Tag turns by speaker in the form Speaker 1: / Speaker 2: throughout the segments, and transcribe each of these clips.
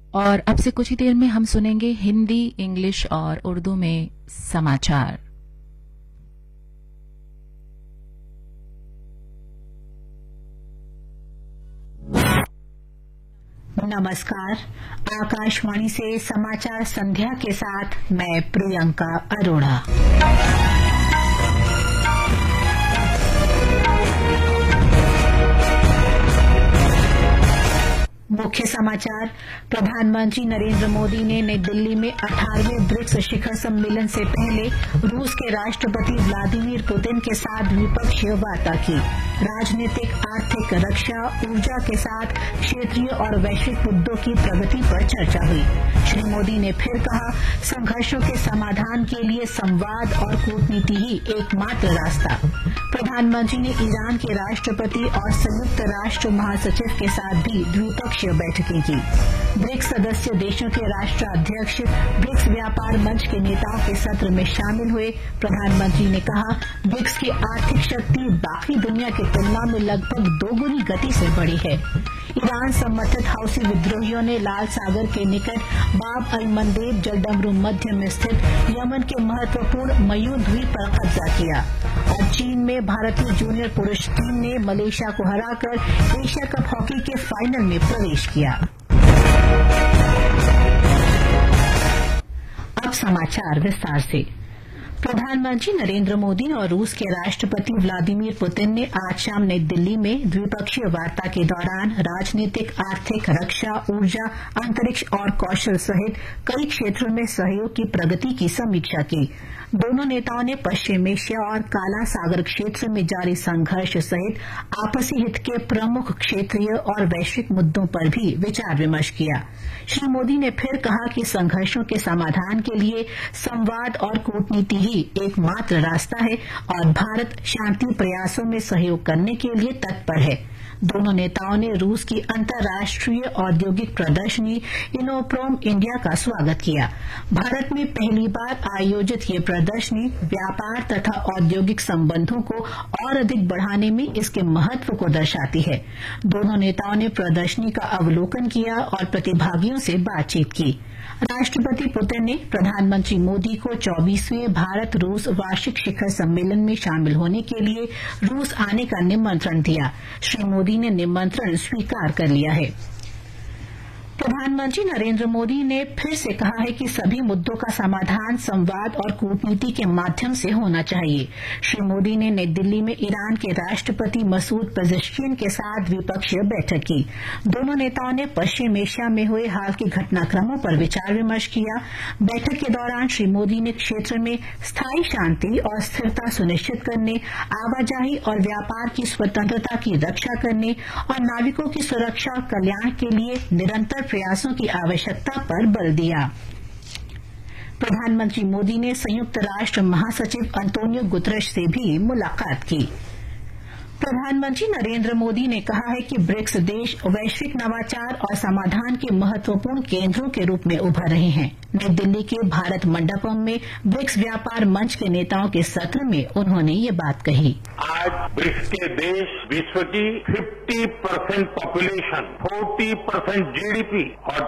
Speaker 1: और अब से कुछ ही देर में हम सुनेंगे हिंदी, इंग्लिश और उर्दू में समाचार।
Speaker 2: नमस्कार। आकाशवाणी से समाचार संध्या के साथ मैं प्रियंका अरोड़ा। मुख्य समाचार। प्रधानमंत्री नरेंद्र मोदी ने नई दिल्ली में 18वें ब्रिक्स शिखर सम्मेलन से पहले रूस के राष्ट्रपति व्लादिमीर पुतिन के साथ द्विपक्षीय वार्ता की। राजनीतिक, आर्थिक, रक्षा, ऊर्जा के साथ क्षेत्रीय और वैश्विक मुद्दों की प्रगति पर चर्चा हुई। श्री मोदी ने फिर कहा, संघर्षों के समाधान के लिए संवाद और कूटनीति ही एकमात्र रास्ता। प्रधानमंत्री ने ईरान के राष्ट्रपति और संयुक्त राष्ट्र महासचिव के साथ भी द्विपक्षीय बैठकें की। ब्रिक्स सदस्य देशों के राष्ट्राध्यक्ष ब्रिक्स व्यापार मंच के नेताओं के सत्र में शामिल हुए। प्रधानमंत्री ने कहा, ब्रिक्स की आर्थिक शक्ति बाकी दुनिया की तुलना में लगभग 2 गुनी गति से बढ़ी है। ईरान समर्थित हौसी विद्रोहियों ने लाल सागर के निकट बाब अल मंदेब जलडमरू मध्य में स्थित यमन के महत्वपूर्ण मयूर द्वीप पर कब्जा किया। और चीन में भारतीय जूनियर पुरुष टीम ने मलेशिया को हराकर एशिया कप हॉकी के फाइनल में प्रवेश किया। अब समाचार विस्तार से। प्रधानमंत्री नरेंद्र मोदी और रूस के राष्ट्रपति व्लादिमीर पुतिन ने आज शाम नई दिल्ली में द्विपक्षीय वार्ता के दौरान राजनीतिक, आर्थिक, रक्षा, ऊर्जा, अंतरिक्ष और कौशल सहित कई क्षेत्रों में सहयोग की प्रगति की समीक्षा की। दोनों नेताओं ने पश्चिम एशिया और काला सागर क्षेत्र में जारी संघर्ष सहित आपसी हित के प्रमुख क्षेत्रीय और वैश्विक मुद्दों पर भी विचार विमर्श किया। श्री मोदी ने फिर कहा कि संघर्षों के समाधान के लिए संवाद और कूटनीति ही एकमात्र रास्ता है और भारत शांति प्रयासों में सहयोग करने के लिए तत्पर है। दोनों नेताओं ने रूस की अंतर्राष्ट्रीय औद्योगिक प्रदर्शनी इनोप्रोम इंडिया का स्वागत किया। भारत में पहली बार आयोजित ये प्रदर्शनी व्यापार तथा औद्योगिक संबंधों को और अधिक बढ़ाने में इसके महत्व को दर्शाती है। दोनों नेताओं ने प्रदर्शनी का अवलोकन किया और प्रतिभागियों से बातचीत की। राष्ट्रपति पुतिन ने प्रधानमंत्री मोदी को 24वें भारत रूस वार्षिक शिखर सम्मेलन में शामिल होने के लिए रूस आने का निमंत्रण दिया। श्री मोदी ने निमंत्रण स्वीकार कर लिया है। प्रधानमंत्री नरेंद्र मोदी ने फिर से कहा है कि सभी मुद्दों का समाधान संवाद और कूटनीति के माध्यम से होना चाहिए। श्री मोदी ने नई दिल्ली में ईरान के राष्ट्रपति मसूद पेजेश्कियान के साथ द्विपक्षीय बैठक की। दोनों नेताओं ने पश्चिम एशिया में हुए हाल के घटनाक्रमों पर विचार विमर्श किया। बैठक के दौरान श्री मोदी ने क्षेत्र में स्थायी शांति और स्थिरता सुनिश्चित करने, आवाजाही और व्यापार की स्वतंत्रता की रक्षा करने और नाविकों की सुरक्षा और कल्याण के लिए निरंतर प्रयासों की आवश्यकता पर बल दिया। प्रधानमंत्री मोदी ने संयुक्त राष्ट्र महासचिव अंतोनियो गुतरश से भी मुलाकात की। प्रधानमंत्री नरेंद्र मोदी ने कहा है कि ब्रिक्स देश वैश्विक नवाचार और समाधान के महत्वपूर्ण केंद्रों के रूप में उभर रहे हैं। नई दिल्ली के भारत मंडपम में ब्रिक्स व्यापार मंच के नेताओं के सत्र में उन्होंने ये बात कही।
Speaker 3: आज ब्रिक्स के देश विश्व की 50% पॉपुलेशन, 40% जीडीपी और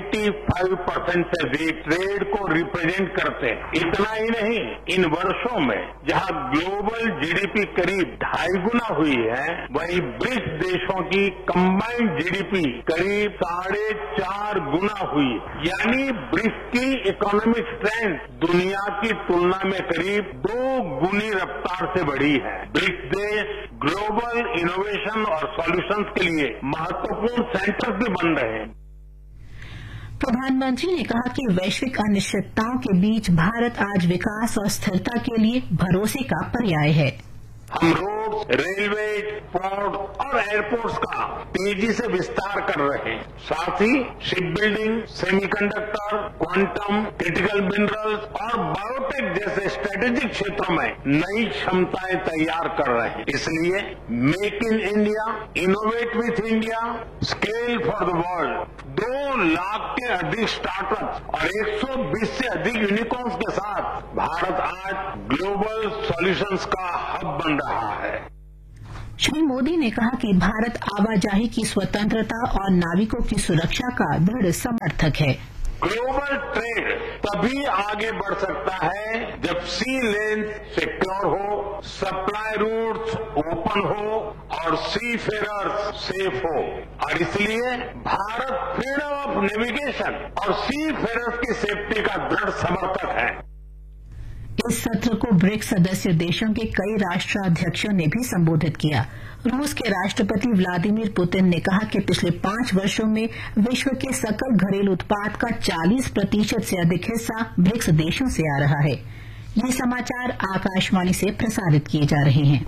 Speaker 3: 25% से अधिक ट्रेड को रिप्रेजेंट करते हैं। इतना ही नहीं, इन वर्षों में जहां ग्लोबल जीडीपी करीब 2.5 गुना हुई है, वहीं ब्रिक्स देशों की कंबाइंड जीडीपी करीब 4.5 गुना हुई। यानी ब्रिक्स की इकोनॉमिक स्ट्रेंथ दुनिया की तुलना में करीब 2 गुनी रफ्तार से बढ़ी है। ब्रिक्स देश ग्लोबल इनोवेशन और सॉल्यूशंस के लिए महत्वपूर्ण सेंटर भी बन रहे हैं।
Speaker 2: प्रधानमंत्री ने कहा कि वैश्विक अनिश्चितताओं के बीच भारत आज विकास और स्थिरता के लिए भरोसे का पर्याय है।
Speaker 3: हम रोड, रेलवे, पोर्ट और एयरपोर्ट्स का तेजी से विस्तार कर रहे हैं। साथ ही ship building, semiconductor, quantum, critical minerals और बायोटेक जैसे स्ट्रेटेजिक क्षेत्रों में नई क्षमताएं तैयार कर रहे हैं। इसलिए make in India, innovate with India, scale for the world 2 lakh के अधिक स्टार्टअप और 120 से अधिक यूनिकॉर्न्स के साथ भारत आज ग्लोबल सॉल्यूशंस का हब बन रहा है।
Speaker 2: श्री मोदी ने कहा कि भारत आवाजाही की स्वतंत्रता और नाविकों की सुरक्षा का दृढ़ समर्थक है।
Speaker 3: ग्लोबल ट्रेड तभी आगे बढ़ सकता है जब सी लेन सिक्योर हो, सप्लाई रूट्स ओपन हो और सी फेरर्स सेफ हो। और इसलिए भारत फ्रीडम ऑफ नेविगेशन और सी फेरर्स की सेफ्टी का दृढ़ समर्थक है।
Speaker 2: इस सत्र को ब्रिक्स सदस्य देशों के कई राष्ट्राध्यक्षों ने भी संबोधित किया। रूस के राष्ट्रपति व्लादिमीर पुतिन ने कहा कि पिछले 5 वर्षों में विश्व के सकल घरेलू उत्पाद का 40% से अधिक हिस्सा ब्रिक्स देशों से आ रहा है। ये समाचार आकाशवाणी से प्रसारित किए जा रहे हैं।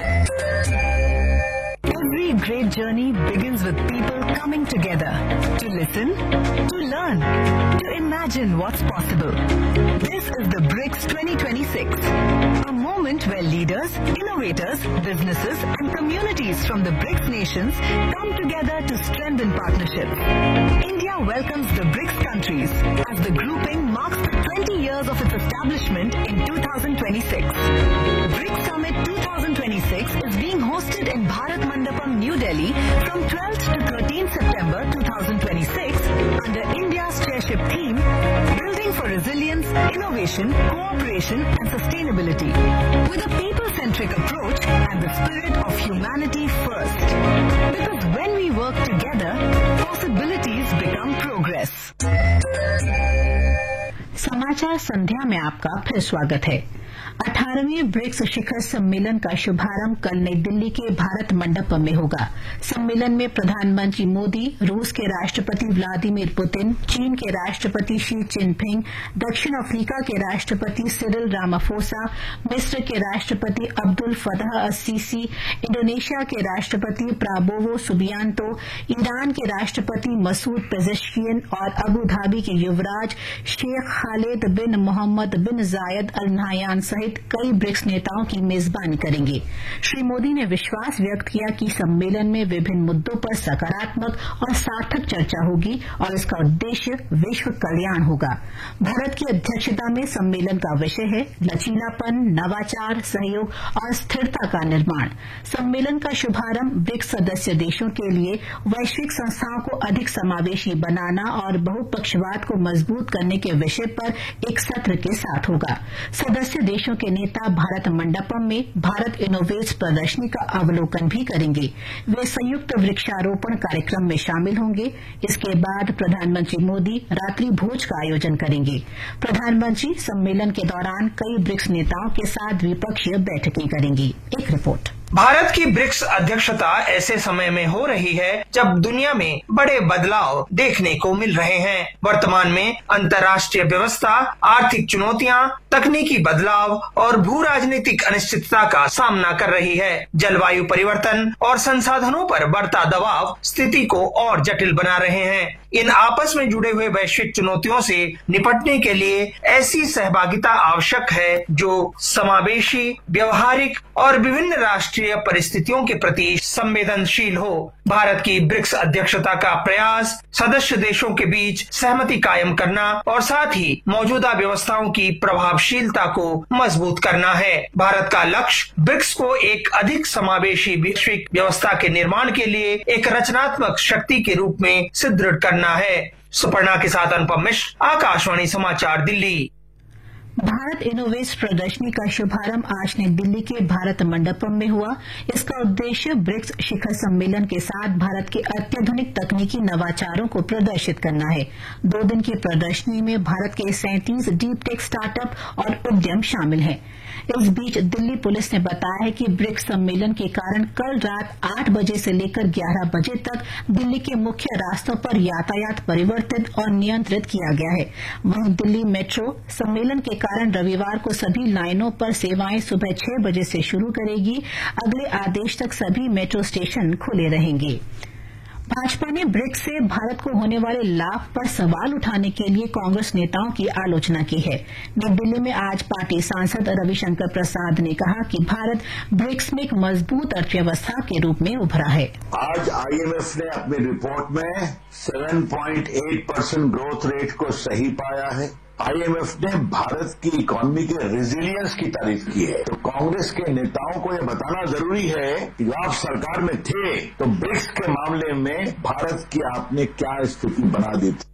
Speaker 4: Every great journey begins with people coming together to listen, to learn, to imagine what's possible. This is the BRICS 2026, a moment where leaders, innovators, businesses and communities from the BRICS nations come together to strengthen partnerships. India welcomes the BRICS countries as the grouping marks the 20 years of its establishment in 2026. BRICS Summit 2026 is being hosted in Bharat Mandapam, New Delhi from 12th to 13th September 2026 under India's chairship theme, Building for Resilience, Innovation, Cooperation and Sustainability, with a people-centric approach and the spirit of humanity first. Because when we work together, possibilities become progress.
Speaker 2: समाचार संध्या में आपका फिर स्वागत है। 18वें BRICS शिखर सम्मेलन का शुभारंभ कल नई दिल्ली के भारत मंडपम में होगा। सम्मेलन में प्रधानमंत्री मोदी, रूस के राष्ट्रपति व्लादिमीर पुतिन, चीन के राष्ट्रपति शी जिनपिंग, दक्षिण अफ्रीका के राष्ट्रपति सिरिल रामाफोसा, मिस्र के राष्ट्रपति अब्दुल फतह अस-सीसी, इंडोनेशिया के राष्ट्रपति प्राबोवो सुबियांतो, ईरान के राष्ट्रपति मसूद पेजेश्कियन और अबू धाबी के युवराज शेख खालिद बिन मोहम्मद बिन जायद अल नहयान सहित कई ब्रिक्स नेताओं की मेजबानी करेंगे। श्री मोदी ने विश्वास व्यक्त किया कि सम्मेलन में विभिन्न मुद्दों पर सकारात्मक और सार्थक चर्चा होगी और इसका उद्देश्य विश्व कल्याण होगा। भारत की अध्यक्षता में सम्मेलन का विषय है लचीलापन, नवाचार, सहयोग और स्थिरता का निर्माण। सम्मेलन का शुभारंभ ब्रिक्स सदस्य देशों के लिए वैश्विक संस्थाओं को अधिक समावेशी बनाना और बहुपक्षवाद को मजबूत करने के विषय पर एक सत्र के साथ होगा। सदस्य देशों के नेता भारत मंडपम में भारत इनोवेट्स प्रदर्शनी का अवलोकन भी करेंगे। वे संयुक्त वृक्षारोपण कार्यक्रम में शामिल होंगे। इसके बाद प्रधानमंत्री मोदी रात्रि भोज का आयोजन करेंगे। प्रधानमंत्री सम्मेलन के दौरान कई ब्रिक्स नेताओं के साथ द्विपक्षीय बैठकें करेंगी। एक रिपोर्ट।
Speaker 5: भारत की ब्रिक्स अध्यक्षता ऐसे समय में हो रही है जब दुनिया में बड़े बदलाव देखने को मिल रहे हैं। वर्तमान में अंतर्राष्ट्रीय व्यवस्था आर्थिक चुनौतियां, तकनीकी बदलाव और भू राजनीतिक अनिश्चितता का सामना कर रही है। जलवायु परिवर्तन और संसाधनों पर बढ़ता दबाव स्थिति को और जटिल बना रहे हैं। इन आपस में जुड़े हुए वैश्विक चुनौतियों से निपटने के लिए ऐसी सहभागिता आवश्यक है जो समावेशी, व्यवहारिक और विभिन्न राष्ट्रीय परिस्थितियों के प्रति संवेदनशील हो। भारत की ब्रिक्स अध्यक्षता का प्रयास सदस्य देशों के बीच सहमति कायम करना और साथ ही मौजूदा व्यवस्थाओं की प्रभावशीलता को मजबूत करना है। भारत का लक्ष्य ब्रिक्स को एक अधिक समावेशी वैश्विक व्यवस्था के निर्माण के लिए एक रचनात्मक शक्ति के रूप में सुदृढ़ करना है। सुपर्णा के साथ अनुपम मिश्र, आकाशवाणी समाचार, दिल्ली।
Speaker 2: भारत इनोवेट्स प्रदर्शनी का शुभारंभ आज नई दिल्ली के भारत मंडपम में हुआ। इसका उद्देश्य ब्रिक्स शिखर सम्मेलन के साथ भारत के अत्याधुनिक तकनीकी नवाचारों को प्रदर्शित करना है। 2 दिन की प्रदर्शनी में भारत के 37 डीप टेक स्टार्टअप और उद्यम शामिल हैं। इस बीच दिल्ली पुलिस ने बताया है कि ब्रिक्स सम्मेलन के कारण कल रात 8 बजे से लेकर 11 बजे तक दिल्ली के मुख्य रास्तों पर यातायात परिवर्तित और नियंत्रित किया गया है। वहीं दिल्ली मेट्रो सम्मेलन के कारण रविवार को सभी लाइनों पर सेवाएं सुबह 6 बजे से शुरू करेगी। अगले आदेश तक सभी मेट्रो स्टेशन खुले रहेंगे। भाजपा ने ब्रिक्स से भारत को होने वाले लाभ पर सवाल उठाने के लिए कांग्रेस नेताओं की आलोचना की है। नई दिल्ली में आज पार्टी सांसद रविशंकर प्रसाद ने कहा कि भारत ब्रिक्स में एक मजबूत अर्थव्यवस्था के रूप में उभरा है।
Speaker 6: आज IMF ने अपनी रिपोर्ट में 7.8% ग्रोथ रेट को सही पाया है। आईएमएफ ने भारत की इकोनॉमी के रेजिलियंस की तारीफ की है। तो कांग्रेस के नेताओं को यह बताना जरूरी है कि आप सरकार में थे तो ब्रिक्स के मामले में भारत की आपने क्या स्थिति बना दी थी।